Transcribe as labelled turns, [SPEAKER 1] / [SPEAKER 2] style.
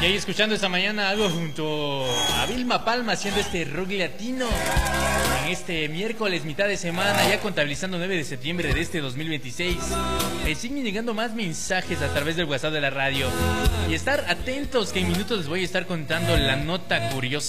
[SPEAKER 1] Y ahí escuchando esta mañana algo junto a Vilma Palma haciendo este rock latino en este miércoles, mitad de semana, ya contabilizando 9 de septiembre de este 2026. Siguen llegando más mensajes a través del WhatsApp de la radio. Y estar atentos que en minutos les voy a estar contando la nota curiosa.